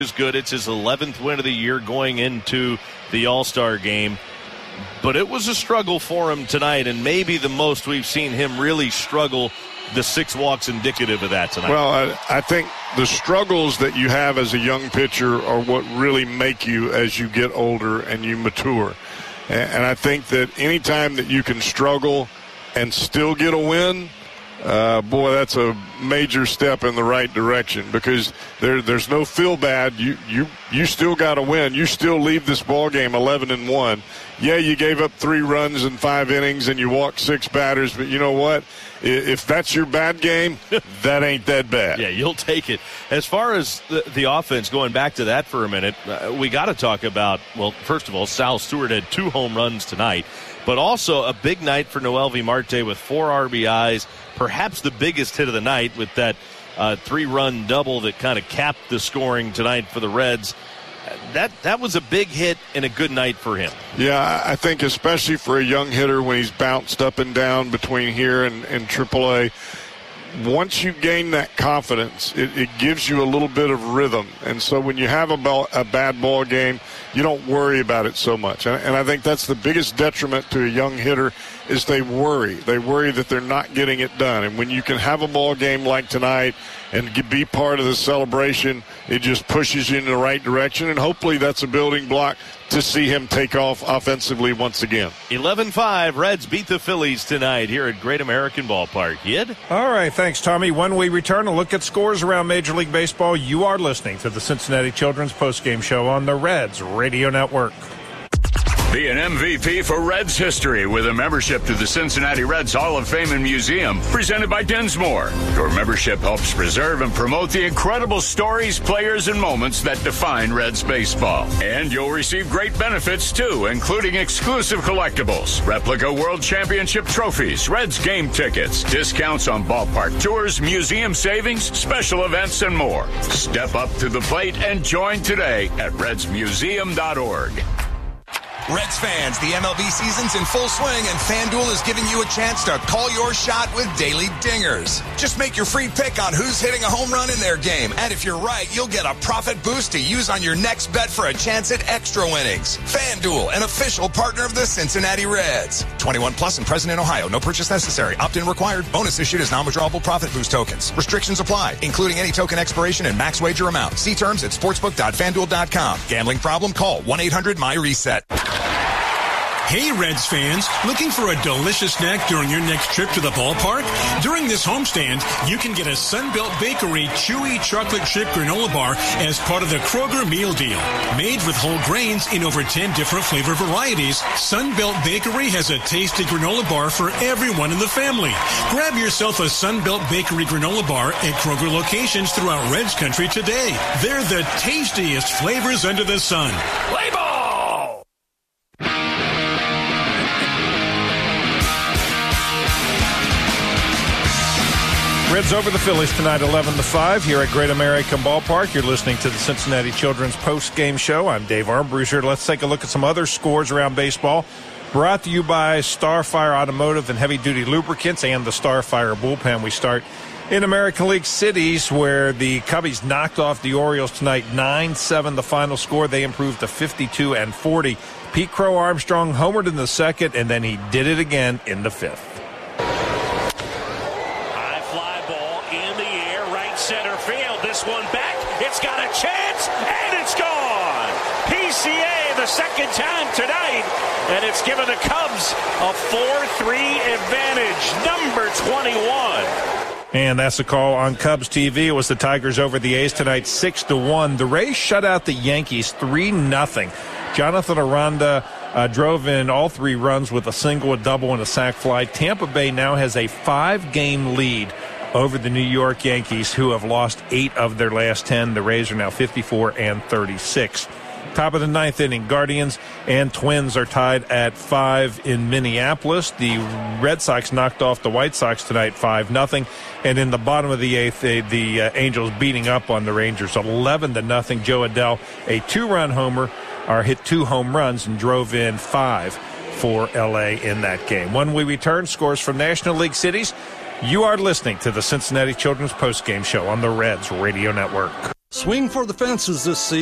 is good. It's his 11th win of the year going into the All-Star game. But it was a struggle for him tonight, and maybe the most we've seen him really struggle. The 6 walks indicative of that tonight. Well, I think the struggles that you have as a young pitcher are what really make you as you get older and you mature. And I think that anytime that you can struggle and still get a win, boy, that's a major step in the right direction, because there's no feel bad. You still got to win. You still leave this ball game 11-1. Yeah, you gave up 3 runs in 5 innings and you walked 6 batters, but you know what? If that's your bad game, that ain't that bad. Yeah, you'll take it. As far as the offense, going back to that for a minute, we got to talk about, well, first of all, Sal Stewart had 2 home runs tonight, but also a big night for Noelvi Marte with 4 RBIs, perhaps the biggest hit of the night with that 3-run double that kind of capped the scoring tonight for the Reds. That was a big hit and a good night for him. Yeah, I think especially for a young hitter when he's bounced up and down between here and AAA, once you gain that confidence, it gives you a little bit of rhythm. And so when you have a bad ball game, you don't worry about it so much. And I think that's the biggest detriment to a young hitter is they worry. They worry that they're not getting it done. And when you can have a ball game like tonight and be part of the celebration, it just pushes you in the right direction. And hopefully that's a building block to see him take off offensively once again. 11-5, Reds beat the Phillies tonight here at Great American Ballpark. Yid? All right, thanks, Tommy. When we return, a look at scores around Major League Baseball. You are listening to the Cincinnati Children's Postgame Show on the Reds Radio Network. Be an MVP for Reds history with a membership to the Cincinnati Reds Hall of Fame and Museum, presented by Dinsmore. Your membership helps preserve and promote the incredible stories, players, and moments that define Reds baseball. And you'll receive great benefits, too, including exclusive collectibles, replica World Championship trophies, Reds game tickets, discounts on ballpark tours, museum savings, special events, and more. Step up to the plate and join today at redsmuseum.org. Reds fans, the MLB season's in full swing, and FanDuel is giving you a chance to call your shot with daily dingers. Just make your free pick on who's hitting a home run in their game, and if you're right, you'll get a profit boost to use on your next bet for a chance at extra winnings. FanDuel, an official partner of the Cincinnati Reds. 21 plus and present in Ohio. No purchase necessary. Opt-in required. Bonus issued as non-withdrawable profit boost tokens. Restrictions apply, including any token expiration and max wager amount. See terms at sportsbook.fanduel.com. Gambling problem? Call 1-800-MY-RESET. Hey, Reds fans, looking for a delicious snack during your next trip to the ballpark? During this homestand, you can get a Sunbelt Bakery chewy chocolate chip granola bar as part of the Kroger meal deal. Made with whole grains in over 10 different flavor varieties, Sunbelt Bakery has a tasty granola bar for everyone in the family. Grab yourself a Sunbelt Bakery granola bar at Kroger locations throughout Reds country today. They're the tastiest flavors under the sun. Play ball! Reds over the Phillies tonight, 11-5 here at Great American Ballpark. You're listening to the Cincinnati Children's Post-Game Show. I'm Dave Armbruster. Let's take a look at some other scores around baseball. Brought to you by Starfire Automotive and Heavy Duty Lubricants and the Starfire Bullpen. We start in American League cities where the Cubbies knocked off the Orioles tonight, 9-7 the final score. They improved to 52-40. Pete Crow Armstrong homered in the second, and then he did it again in the fifth. One back, it's got a chance, and it's gone. PCA the second time tonight, and it's given the Cubs a 4-3 advantage, number 21. And that's a call on Cubs TV. It was the Tigers over the A's tonight, 6-1. The Rays shut out the Yankees 3-0. Jonathan Aranda drove in all 3 runs with a single, a double, and a sac fly. Tampa Bay now has a 5-game lead over the New York Yankees, who have lost 8 of their last 10. The Rays are now 54-36. Top of the 9th inning, Guardians and Twins are tied at 5 in Minneapolis. The Red Sox knocked off the White Sox tonight 5-0. And in the bottom of the 8th, the Angels beating up on the Rangers 11-0. Joe Adell, a 2-run homer, hit 2 home runs and drove in 5 for L.A. in that game. When we return, scores from National League cities. You are listening to the Cincinnati Children's Postgame Show on the Reds Radio Network. Swing for the fences this season.